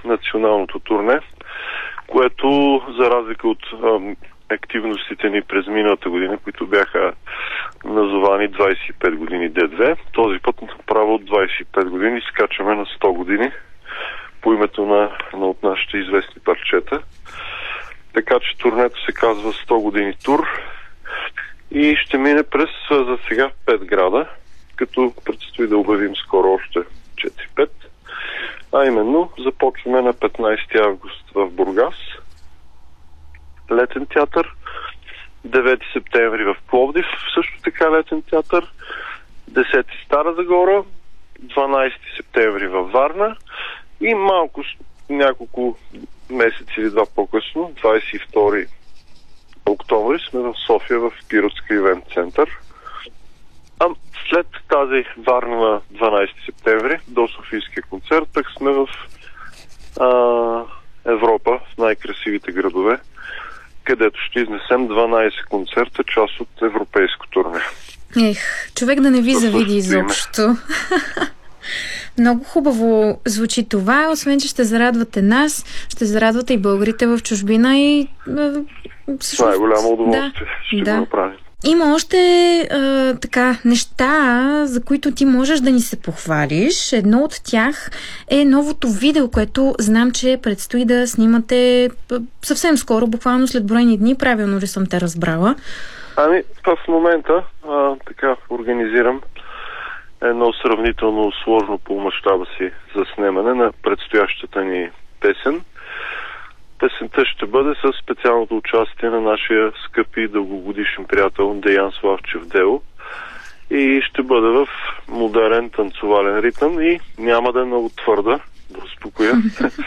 националното турне, което за разлика от активностите ни през миналата година, които бяха назовани 25 години D2, този път направо от 25 години скачаме на 100 години по името на от нашите известни парчета. Така че турнето се казва 100 години тур и ще мине през за сега 5 града, като предстои да обявим скоро още 4-5. А именно започваме на 15 август в Бургас, летен театър, 9 септември в Пловдив, също така летен театър, 10 Стара Загора, 12 септември във Варна и няколко месеци или два по-късно, 22 октомври сме в София в Пиротска ивент център. А след тази Варна на 12 септември до Софийския концерт, пък сме в Европа, в най-красивите градове, където ще изнесем 12 концерта, част от европейско турне. Човек да не ви завиди изобщо. Много хубаво звучи това, освен че ще зарадвате нас, ще зарадвате и българите в чужбина и това е голямо удоволствие. Ще го направим. Има още неща, за които ти можеш да ни се похвалиш. Едно от тях е новото видео, което знам, че предстои да снимате съвсем скоро, буквално след броени дни. Правилно ли съм те разбрала? В момента организирам едно сравнително сложно по мащаба си заснемане на предстоящата ни песен. Песента ще бъде със специалното участие на нашия скъпи и дългогодишен приятел Деян Славчев Дело и ще бъде в модерен танцовален ритъм и няма да е много твърда, да успокоя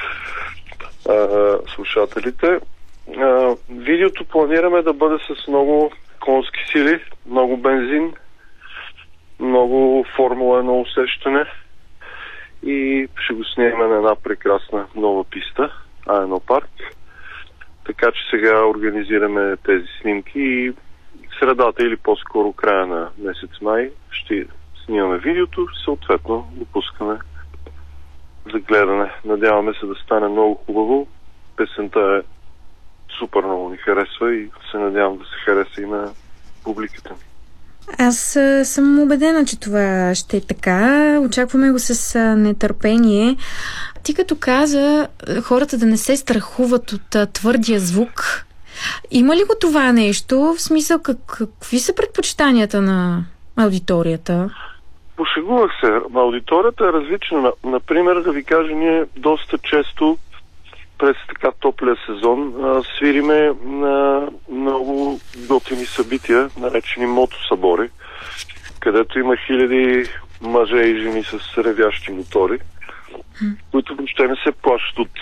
слушателите. Видеото планираме да бъде с много конски сили, много бензин, много Формула 1 усещане и ще го снимем на една прекрасна нова писта, А1 парк. Така че сега организираме тези снимки и средата или по-скоро края на месец май ще снимаме видеото, съответно го пускаме за гледане. Надяваме се да стане много хубаво. Песента е супер много ни харесва и се надявам да се хареса и на публиката. Аз съм убедена, че това ще е така. Очакваме го с нетърпение. Ти като каза хората да не се страхуват от твърдия звук, има ли го това нещо? В смисъл, какви са предпочитанията на аудиторията? Пошегувах се. Аудиторията е различна. Например, да ви кажа, ние доста често през така топлия сезон свириме на много готини събития, наречени мотосъбори, където има хиляди мъже и жени с ревящи мотори, които въобще не се плашат от